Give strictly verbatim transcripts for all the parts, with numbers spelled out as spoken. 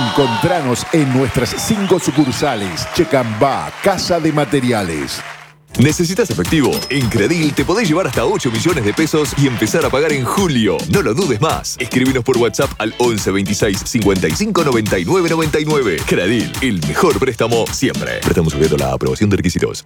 Encontranos en nuestras cinco sucursales. Checambá, Casa de Materiales. ¿Necesitas efectivo? En Credil te podés llevar hasta ocho millones de pesos y empezar a pagar en julio. No lo dudes más. Escríbenos por WhatsApp al once veintiséis cincuenta y cinco noventa y nueve noventa y nueve. Credil, el mejor préstamo siempre. Préstamo sujeto a la aprobación de requisitos.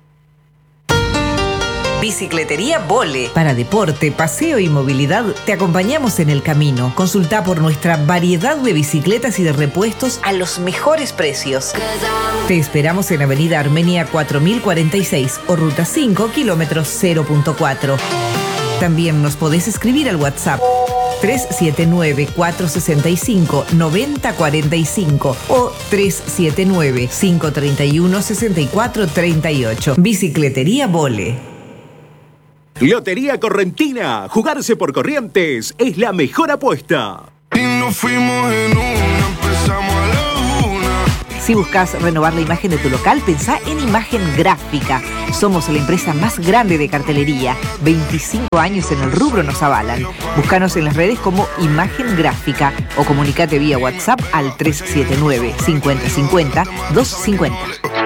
Bicicletería Vole. Para deporte, paseo y movilidad, te acompañamos en el camino. Consulta por nuestra variedad de bicicletas y de repuestos a los mejores precios. Te esperamos en Avenida Armenia cuatro mil cuarenta y seis o Ruta cinco, kilómetros cero punto cuatro. También nos podés escribir al WhatsApp tres siete nueve, cuatro seis cinco, nueve cero cuatro cinco o tres siete nueve, cinco tres uno, seis cuatro tres ocho. Bicicletería Vole. Lotería Correntina. Jugarse por Corrientes es la mejor apuesta. Y nos fuimos en una, empezamos a la una. Si buscas renovar la imagen de tu local, pensá en Imagen Gráfica. Somos la empresa más grande de cartelería. veinticinco años en el rubro nos avalan. Búscanos en las redes como Imagen Gráfica o comunicate vía WhatsApp al tres siete nueve, cincuenta cincuenta, doscientos cincuenta.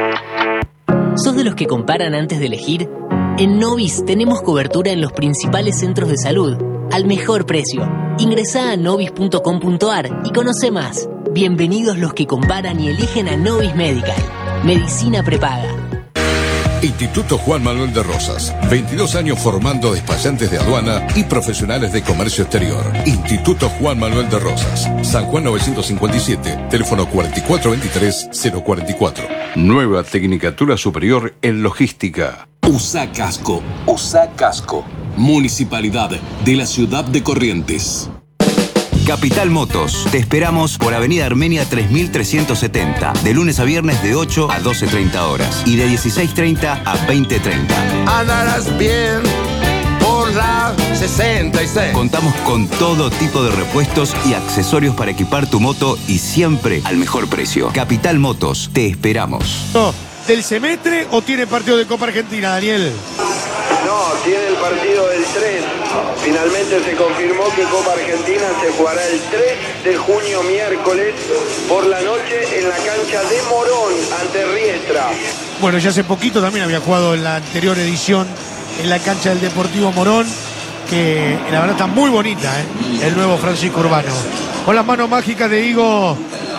¿Sos de los que comparan antes de elegir? En Novis tenemos cobertura en los principales centros de salud, al mejor precio. Ingresá a novis punto com punto ar y conoce más. Bienvenidos los que comparan y eligen a Novis Medical. Medicina prepaga. Instituto Juan Manuel de Rosas. veintidós años formando despachantes de aduana y profesionales de comercio exterior. Instituto Juan Manuel de Rosas. San Juan novecientos cincuenta y siete. Teléfono cuatro cuatro dos tres, cero cuatro cuatro. Nueva Tecnicatura Superior en Logística. U S A Casco. U S A Casco. Municipalidad de la Ciudad de Corrientes. Capital Motos. Te esperamos por Avenida Armenia tres mil trescientos setenta. De lunes a viernes de ocho a doce treinta horas. Y de dieciséis treinta a veinte treinta. Andarás bien por la sesenta y seis. Contamos con todo tipo de repuestos y accesorios para equipar tu moto y siempre al mejor precio. Capital Motos. Te esperamos. No, ¿del semestre o tiene partido de Copa Argentina, Daniel? No, tiene el partido del tres. Finalmente se confirmó que Copa Argentina se jugará el tres de junio, miércoles, por la noche en la cancha de Morón, ante Riestra. Bueno, ya hace poquito también había jugado en la anterior edición en la cancha del Deportivo Morón, que la verdad está muy bonita, ¿eh? El nuevo Francisco Urbano. Con las manos mágicas de Diego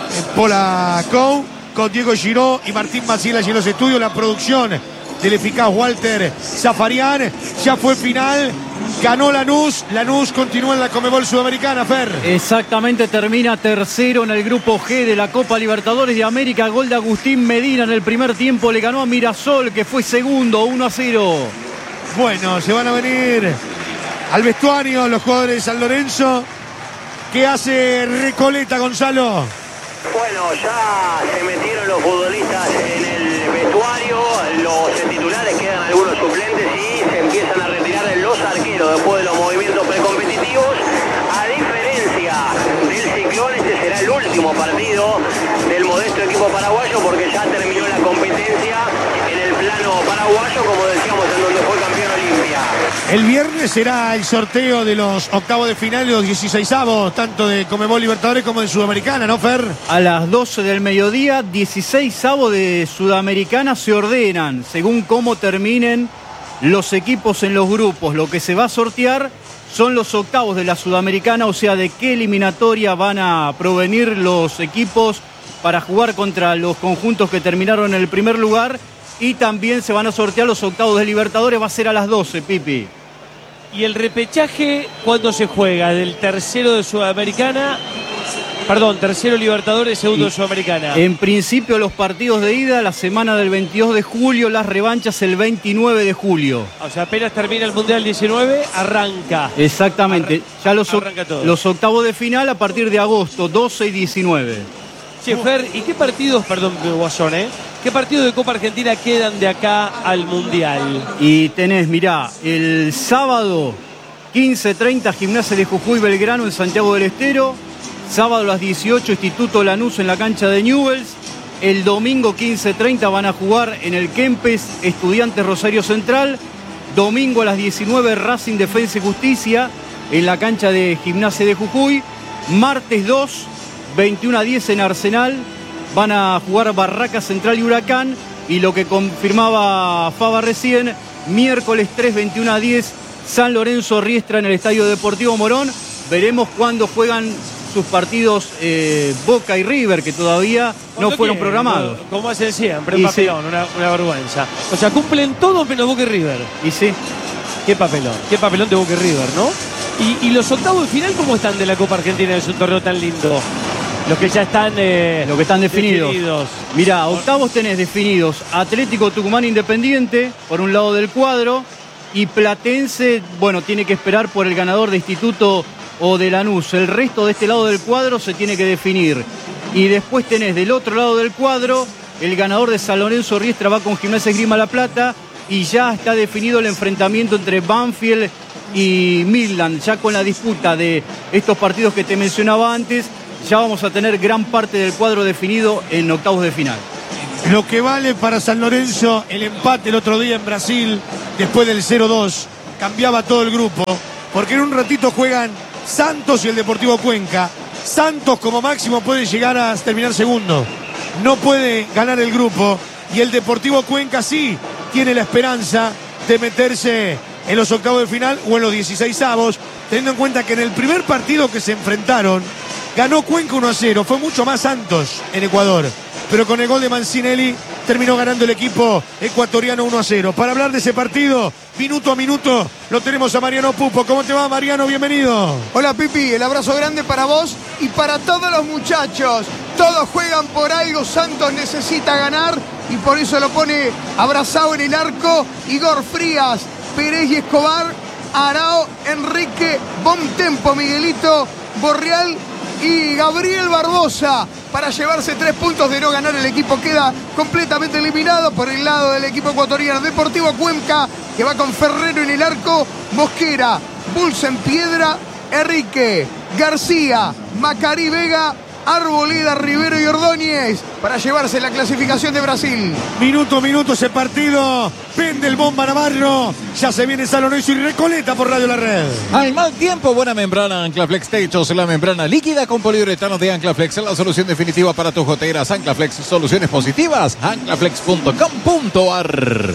Polacou, con Diego Giró y Martín Maciel allí en los estudios, la producción del eficaz Walter Zafarian. Ya fue final, ganó Lanús. Lanús continúa en la Conmebol Sudamericana, Fer. Exactamente, termina tercero en el grupo G de la Copa Libertadores de América. Gol de Agustín Medina en el primer tiempo, le ganó a Mirasol, que fue segundo, uno a cero. Bueno, se van a venir al vestuario los jugadores de San Lorenzo. ¿Qué hace Recoleta, Gonzalo? Bueno, ya se metieron los futbolistas en el vestuario, los titulares, quedan algunos suplentes y se empiezan a retirar los arqueros después de los movimientos precompetitivos. A diferencia del Ciclón, este será el último partido del modesto equipo paraguayo porque ya terminó la competencia en el plano paraguayo, como decíamos, en donde fue campeón Olimpia. El viernes será el sorteo de los octavos de final y los dieciseisavos, tanto de Conmebol Libertadores como de Sudamericana, ¿no, Fer? A las doce del mediodía, dieciseisavos de Sudamericana se ordenan según cómo terminen los equipos en los grupos. Lo que se va a sortear son los octavos de la Sudamericana, o sea, de qué eliminatoria van a provenir los equipos para jugar contra los conjuntos que terminaron en el primer lugar. Y también se van a sortear los octavos de Libertadores, va a ser a las doce, Pipi. ¿Y el repechaje cuándo se juega? ¿Del tercero de Sudamericana? Perdón, tercero Libertadores, segundo de Sudamericana. En principio los partidos de ida la semana del veintidós de julio, las revanchas el veintinueve de julio. O sea, apenas termina el Mundial diecinueve, arranca. Exactamente. Arran ya los, arranca todo. Los octavos de final a partir de agosto, doce y diecinueve. Che, Fer, ¿y qué partidos, perdón, Guasón, eh? ¿Qué partidos de Copa Argentina quedan de acá al Mundial? Y tenés, mirá, el sábado quince treinta Gimnasia de Jujuy Belgrano en Santiago del Estero. Sábado a las dieciocho Instituto Lanús en la cancha de Newell's. El domingo quince treinta van a jugar en el Kempes Estudiantes Rosario Central. Domingo a las diecinueve Racing Defensa y Justicia en la cancha de Gimnasia de Jujuy. Martes dos veintiuno a diez en Arsenal. Van a jugar Barraca Central y Huracán. Y lo que confirmaba Faba recién, miércoles tres, veintiuno a diez, San Lorenzo Riestra en el Estadio Deportivo Morón. Veremos cuándo juegan sus partidos eh, Boca y River, que todavía no fueron quieren, programados. Como hacen siempre, un papelón, sí. una, una vergüenza. O sea, cumplen todos menos Boca y River. Y sí. Qué papelón, qué papelón de Boca y River, ¿no? Y, y los octavos de final, ¿cómo están de la Copa Argentina? Es un torneo tan lindo. Los que ya están, eh, Los que están definidos. definidos. Mirá, octavos tenés definidos Atlético Tucumán Independiente, por un lado del cuadro, y Platense, bueno, tiene que esperar por el ganador de Instituto o de Lanús. El resto de este lado del cuadro se tiene que definir. Y después tenés del otro lado del cuadro, el ganador de San Lorenzo Riestra va con Gimnasia Esgrima La Plata, y ya está definido el enfrentamiento entre Banfield y Midland. Ya con la disputa de estos partidos que te mencionaba antes, ya vamos a tener gran parte del cuadro definido en octavos de final. Lo que vale para San Lorenzo el empate el otro día en Brasil, después del cero dos, cambiaba todo el grupo, porque en un ratito juegan Santos y el Deportivo Cuenca. Santos como máximo puede llegar a terminar segundo, no puede ganar el grupo, y el Deportivo Cuenca sí tiene la esperanza de meterse en los octavos de final o en los dieciseisavos, teniendo en cuenta que en el primer partido que se enfrentaron ganó Cuenca uno a cero, fue mucho más Santos en Ecuador, pero con el gol de Mancinelli terminó ganando el equipo ecuatoriano uno a cero. Para hablar de ese partido, minuto a minuto, lo tenemos a Mariano Pupo. ¿Cómo te va, Mariano? Bienvenido. Hola, Pipi, el abrazo grande para vos y para todos los muchachos. Todos juegan por algo, Santos necesita ganar y por eso lo pone abrazado en el arco Igor Frías, Pérez y Escobar, Arao, Enrique, Bontempo, Miguelito, Borreal y Gabriel Barbosa. Para llevarse tres puntos de no ganar, el equipo queda completamente eliminado. Por el lado del equipo ecuatoriano, Deportivo Cuenca, que va con Ferrero en el arco, Mosquera, Bulls en piedra, Enrique, García, Macari Vega, Arboleda, Rivero y Ordóñez para llevarse la clasificación de Brasil. Minuto a minuto ese partido. Pende el bomba Navarro. Ya se viene San Lorenzo y Recoleta por Radio La Red. Al mal tiempo, buena membrana Anclaflex Techos, la membrana líquida con poliuretano de Anclaflex, la solución definitiva para tus goteras. Anclaflex, soluciones positivas. anclaflex punto com punto ar.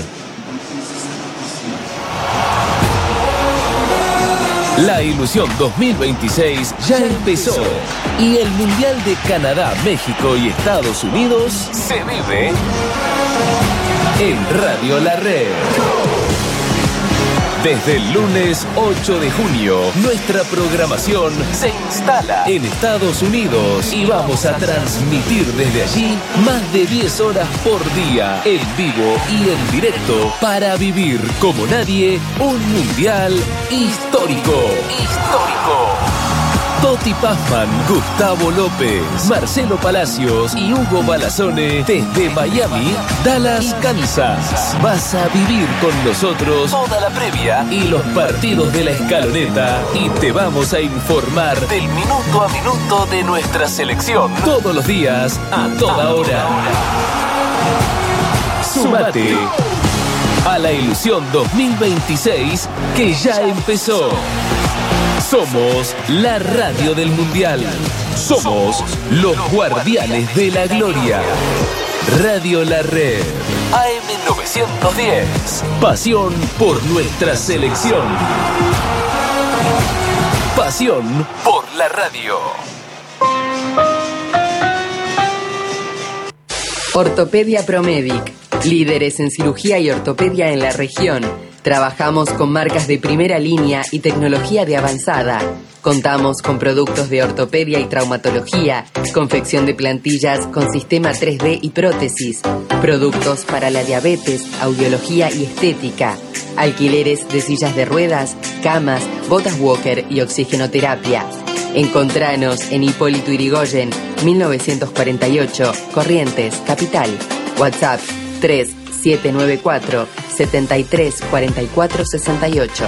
La ilusión dos mil veintiséis ya empezó y el Mundial de Canadá, México y Estados Unidos se vive en Radio La Red. Desde el lunes ocho de junio, nuestra programación se instala en Estados Unidos y vamos a transmitir desde allí más de diez horas por día, en vivo y en directo, para vivir como nadie un mundial histórico. Histórico. Toti Pazman, Gustavo López, Marcelo Palacios y Hugo Balazone desde Miami, Dallas, Kansas. Vas a vivir con nosotros toda la previa y los partidos de la escaloneta y te vamos a informar del minuto a minuto de nuestra selección. Todos los días, a toda hora. Sumate a la ilusión dos mil veintiséis que ya empezó. Somos la radio del Mundial. Somos los guardianes de la gloria. Radio La Red. A M novecientos diez. Pasión por nuestra selección. Pasión por la radio. Ortopedia Promedic. Líderes en cirugía y ortopedia en la región. Trabajamos con marcas de primera línea y tecnología de avanzada. Contamos con productos de ortopedia y traumatología, confección de plantillas con sistema tres D y prótesis, productos para la diabetes, audiología y estética, alquileres de sillas de ruedas, camas, botas walker y oxigenoterapia. Encontranos en Hipólito Yrigoyen, mil novecientos cuarenta y ocho, Corrientes, Capital. WhatsApp tres siete nueve cuatro, siete tres cuatro cuatro seis ocho.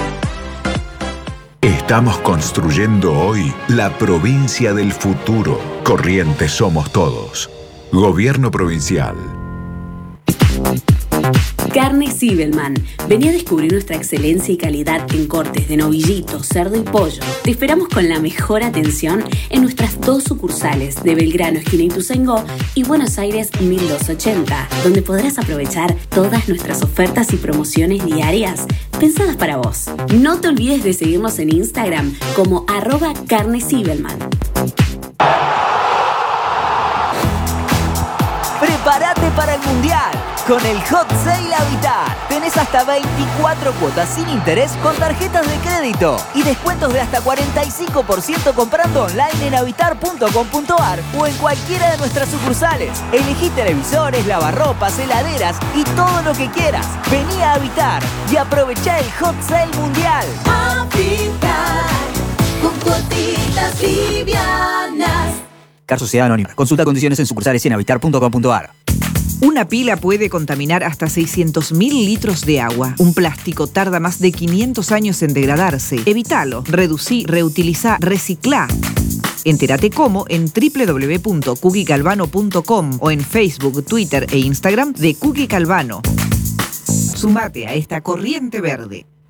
Estamos construyendo hoy la provincia del futuro. Corrientes somos todos. Gobierno provincial. Carne Zibelman. Vení a descubrir nuestra excelencia y calidad en cortes de novillito, cerdo y pollo. Te esperamos con la mejor atención en nuestras dos sucursales de Belgrano, esquina Ituzaingó, y Buenos Aires mil doscientos ochenta, donde podrás aprovechar todas nuestras ofertas y promociones diarias pensadas para vos. No te olvides de seguirnos en Instagram como arroba Carne Zibelman. Prepárate para el Mundial con el Hot Sale Habitat. Tenés hasta veinticuatro cuotas sin interés con tarjetas de crédito y descuentos de hasta cuarenta y cinco por ciento comprando online en habitar punto com punto ar o en cualquiera de nuestras sucursales. Elegí televisores, lavarropas, heladeras y todo lo que quieras. Vení a Habitar y aprovechá el Hot Sale Mundial. Habitat, con cuotitas livianas. Car Sociedad Anónima. Consulta condiciones en sucursales y en habitar punto com punto ar. Una pila puede contaminar hasta seiscientos mil litros de agua. Un plástico tarda más de quinientos años en degradarse. Evítalo. Reducí, reutilizá, reciclá. Entérate cómo en doble u doble u doble u punto cookie calvano punto com o en Facebook, Twitter e Instagram de Cookie Calvano. Sumate a esta corriente verde.